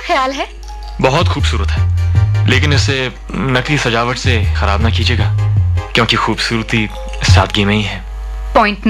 ख्याल है? बहुत खूबसूरत है, लेकिन इसे नकली सजावट से खराब ना कीजिएगा, क्योंकि खूबसूरती सादगी में ही है। पॉइंट